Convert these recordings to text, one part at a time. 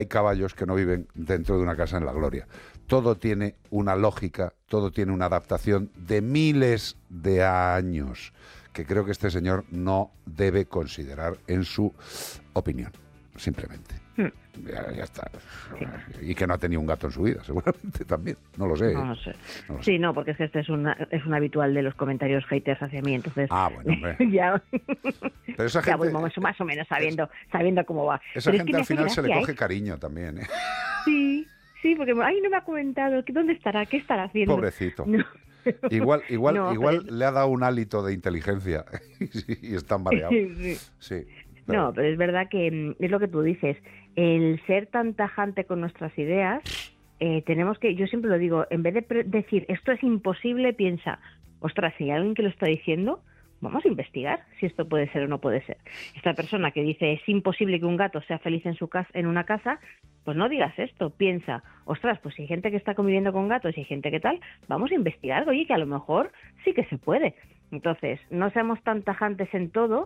hay caballos que no viven dentro de una casa en la gloria. Todo tiene una lógica, todo tiene una adaptación de miles de años que creo que este señor no debe considerar en su opinión, simplemente. Ya está. Sí. Y que no ha tenido un gato en su vida, seguramente también. No lo sé. No sé. Sí, no, porque este es un habitual de los comentarios haters hacia mí, entonces... Bueno, hombre. ya... Pero esa gente... Ya voy más o menos sabiendo cómo va. Esa gente al final se le coge cariño también, ¿eh? Sí, porque no me ha comentado. ¿Dónde estará? ¿Qué estará haciendo? Pobrecito. No. Igual le ha dado un hálito de inteligencia y está mareado. Sí. Pero... No, pero es verdad que es lo que tú dices. El ser tan tajante con nuestras ideas, tenemos que, yo siempre lo digo, en vez de decir esto es imposible, piensa, ostras, si hay alguien que lo está diciendo, vamos a investigar si esto puede ser o no puede ser. Esta persona que dice es imposible que un gato sea feliz en su casa, en una casa, pues no digas esto, piensa, ostras, pues si hay gente que está conviviendo con gatos y hay gente que tal, vamos a investigar, oye, que a lo mejor sí que se puede. Entonces, no seamos tan tajantes en todo.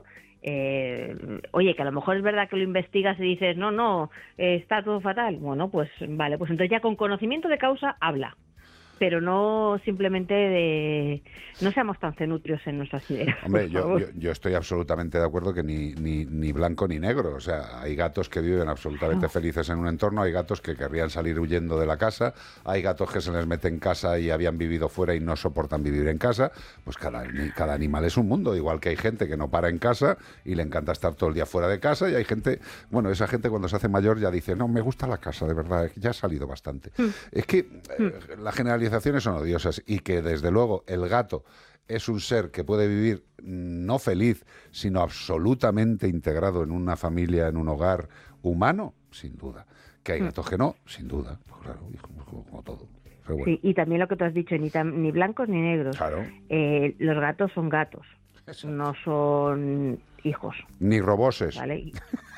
Oye, que a lo mejor es verdad que lo investigas y dices, no, está todo fatal. Bueno, pues vale, pues entonces ya con conocimiento de causa habla. Pero no simplemente no seamos tan cenutrios en nuestras ideas. Hombre, yo estoy absolutamente de acuerdo que ni blanco ni negro. O sea, hay gatos que viven absolutamente felices en un entorno, hay gatos que querrían salir huyendo de la casa, hay gatos que se les mete en casa y habían vivido fuera y no soportan vivir en casa. Pues cada animal es un mundo, igual que hay gente que no para en casa y le encanta estar todo el día fuera de casa, y hay gente, bueno, esa gente cuando se hace mayor ya dice, no, me gusta la casa, de verdad, ya ha salido bastante. Es que la generalidad son odiosas, y que desde luego el gato es un ser que puede vivir no feliz, sino absolutamente integrado en una familia, en un hogar humano, sin duda. Que hay gatos que no, sin duda, pues claro, como todo. Pero bueno. Sí, y también lo que tú has dicho, ni blancos ni negros. Claro. Los gatos son gatos, no son hijos. Ni roboses. ¿Vale?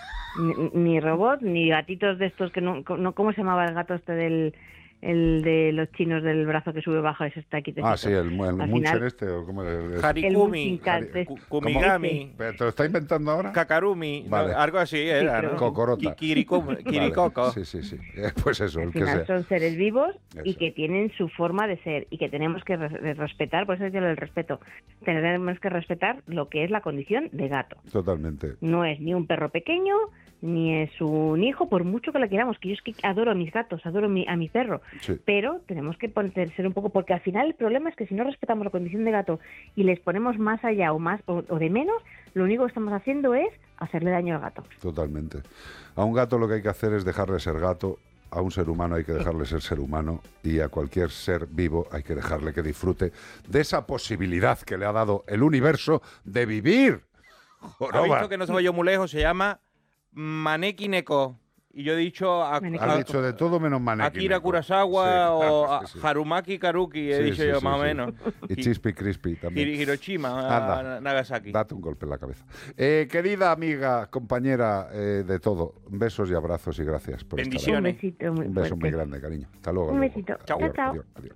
Ni robots, ni gatitos de estos que no, ¿cómo se llamaba el gato este el de los chinos del brazo que sube baja, ese está aquí. Sí, el Muncher este, o cómo es. Harikumi, Kumigami. ¿Pero te lo está inventando ahora? Kakarumi, vale. Algo así era, ¿no? Cocorota. Kirikoko. Vale. Sí. Pues eso, al el que final sea. son seres vivos eso. Y que tienen su forma de ser y que tenemos que respetar, por eso es el respeto. Tenemos que respetar lo que es la condición de gato. Totalmente. No es ni un perro pequeño, ni es un hijo, por mucho que lo queramos, que yo es que adoro a mis gatos, adoro a mi perro, sí. Pero tenemos que ser un poco, porque al final el problema es que si no respetamos la condición de gato y les ponemos más allá o de menos, lo único que estamos haciendo es hacerle daño al gato. Totalmente. A un gato lo que hay que hacer es dejarle ser gato, a un ser humano hay que dejarle ser humano, y a cualquier ser vivo hay que dejarle que disfrute de esa posibilidad que le ha dado el universo de vivir. Ha visto que no se vaya muy lejos, se llama Maneki Neko. Y yo he dicho... Ha dicho de todo menos Maneki Akira Neko. Kurosawa o Harumaki Karuki, he dicho yo, más o menos. Y Chispy Crispy también. Hiroshima, Nagasaki. Date un golpe en la cabeza. Querida amiga, compañera de todo, besos y abrazos y gracias por bendiciones. Un besito muy Un beso fuerte. muy grande, cariño. Hasta luego. Un besito. Chao. Chao. Adiós.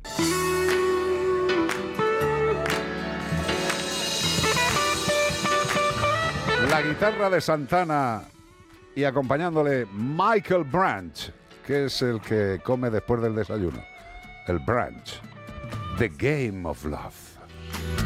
La guitarra de Santana y acompañándole Michael Branch, que es el que come después del desayuno. El Branch. The Game of Love.